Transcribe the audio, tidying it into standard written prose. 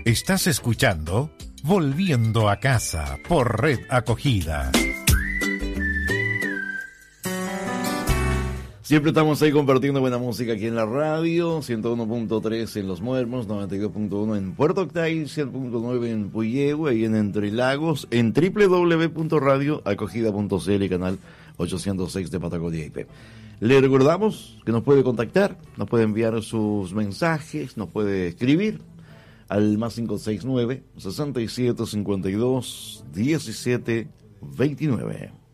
Estás escuchando Volviendo a Casa por Red Acogida. Siempre estamos ahí compartiendo buena música aquí en la radio, 101.3 en Los Muermos, 92.1 en Puerto Octay, 100.9 en Puyehue, ahí en Entre Lagos, en www.radioacogida.cl, canal 806 de Patagonia IP. Le recordamos que nos puede contactar, nos puede enviar sus mensajes, nos puede escribir al más 569 6752 1729.